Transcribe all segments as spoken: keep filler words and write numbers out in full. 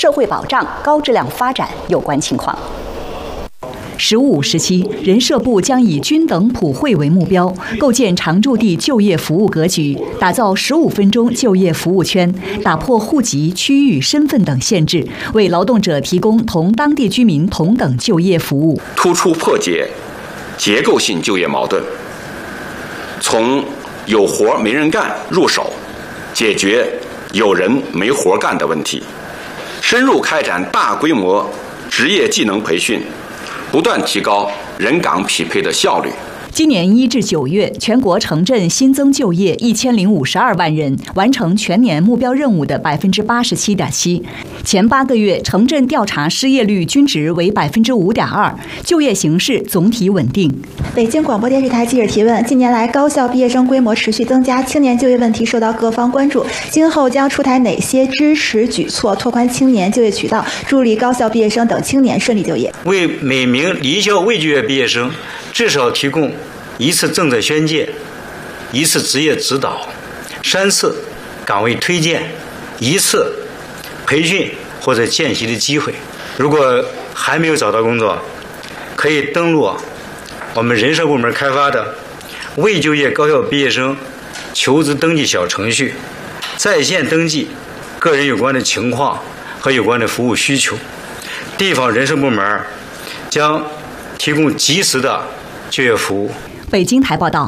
社会保障、高质量发展有关情况。十五时期，人社部将以均等普惠为目标，构建常住地就业服务格局，打造十五分钟就业服务圈，打破户籍、区域、身份等限制，为劳动者提供同当地居民同等就业服务， 突出破解结构性就业矛盾，从有活没人干入手，解决有人没活干的问题，深入开展大规模职业技能培训，不断提高人岗匹配的效率。 今年一至九月，全国城镇新增就业一千零五十二万人，完成全年目标任务的百分之八十七点七。前八个月，城镇调查失业率均值为百分之五点二，就业形势总体稳定。 北京广播电视台记者提问：近年来，高校毕业生规模持续增加，青年就业问题受到各方关注，今后将出台哪些支持举措，拓宽青年就业渠道，助力高校毕业生等青年顺利就业？ 为每名离校未就业毕业生至少提供一次政策宣介、一次职业指导、三次岗位推荐、一次培训或者见习的机会。如果还没有找到工作，可以登录我们人社部门开发的未就业高校毕业生求职登记小程序，在线登记个人有关的情况和有关的服务需求。地方人社部门将提供及时的就业服务。 北京台报道。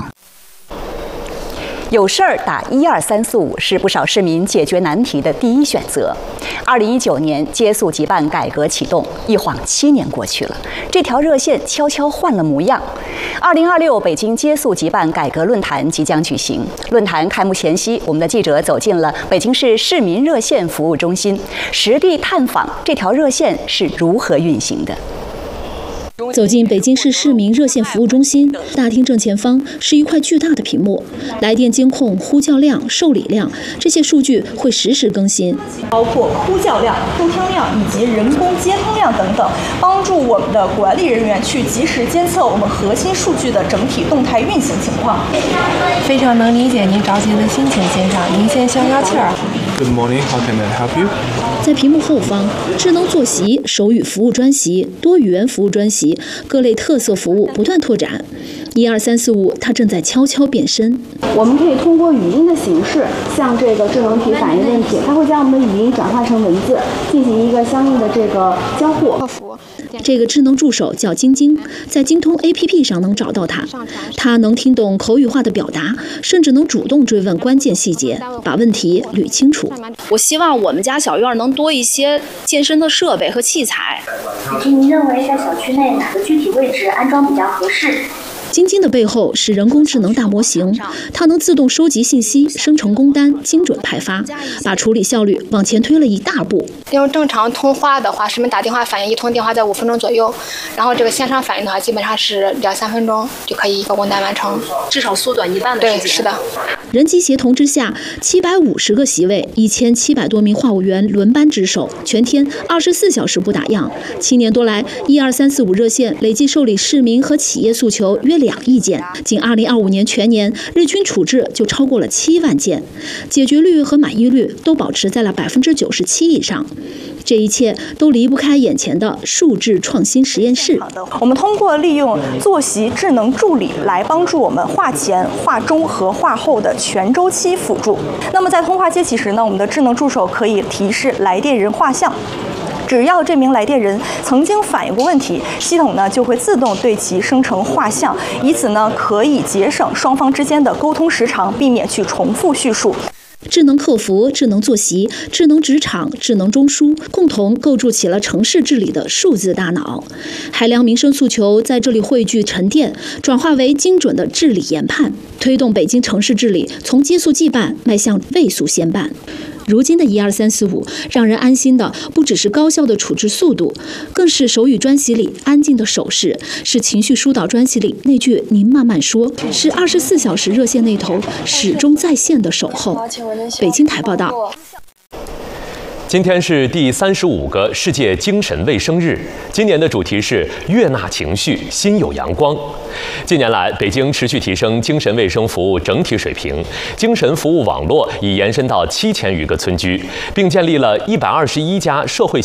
有事儿打一二三四五是不少市民解决难题的第一选择。二零一九年接宿即办改革启动，一晃七年过去了，这条热线悄悄换了模样。二零二六北京接宿即办改革论坛即将举行。论坛开幕前夕，我们的记者走进了北京市市民热线服务中心，实地探访这条热线是如何运行的。 走进北京市市民热线服务中心，大厅正前方是一块巨大的屏幕，来电监控、呼叫量、受理量这些数据会实时更新， 包括呼叫量、收听量以及人工接通量等等，帮助我们的管理人员去及时监测我们核心数据的整体动态运行情况。 非常能理解您着急的心情，先生，您先消消气儿。 Good morning, how can I help you? 在屏幕后方，智能坐席、手语服务专席、多语言服务专席，各类特色服务不断拓展。一二三四五，它正在悄悄变身。 我们可以通过语音的形式向这个智能体反映问题，它会将我们的语音转化成文字，进行一个相应的这个交互。 这个智能助手叫晶晶，在京通 A P P 上能找到它。它能听懂口语化的表达，甚至能主动追问关键细节，把问题捋清楚。 我希望我们家小院能多一些健身的设备和器材。 以及您认为在小区内哪个具体位置安装比较合适？ 晶晶的背后是人工智能大模型，它能自动收集信息、生成工单、精准派发，把处理效率往前推了一大步。 用正常通话的话，市民打电话反应一通电话在五分钟左右，然后这个线上反应的话，基本上是两三分钟就可以一个工单完成， 至少缩短一半的时间。 对，是的。 人机协同之下，七百五十个席位，一千七百多名话务员轮班值守，全天二十四小时不打烊。七年多来，一二三四五热线累计受理市民和企业诉求约两亿件，仅二零二五年全年日均处置就超过了七万件，解决率和满意率都保持在了百分之九十七以上。这一切都离不开眼前的数字创新实验室。 我们通过利用坐席智能助理来帮助我们话前、话中和话后的全周期辅助。那么在通话接起时呢，我们的智能助手可以提示来电人画像。只要这名来电人曾经反映过问题，系统呢就会自动对其生成画像，以此呢可以节省双方之间的沟通时长，避免去重复叙述。 智能客服、智能坐席、智能职场、智能中枢，共同构筑起了城市治理的数字大脑。海量民生诉求在这里汇聚沉淀，转化为精准的治理研判，推动北京城市治理从接宿即办迈向未速先办。如今的一二三四五，让人安心的不只是高效的处置速度，更是手语专席里安静的手势，是情绪疏导专席里那句“您慢慢说”，是二十四小时热线那头始终在线的守候。北京台报道。 今天是第三十五个世界精神卫生日，今年的主题是悦纳情绪，心有阳光。近年来，北京持续提升精神卫生服务整体水平，精神服务网络已延伸到七千余个村居，并建立了一百二十一家社会